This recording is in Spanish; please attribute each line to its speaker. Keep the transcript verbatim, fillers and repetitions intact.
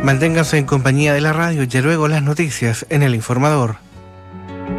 Speaker 1: Manténganse en compañía de la radio y luego las noticias en El Informador.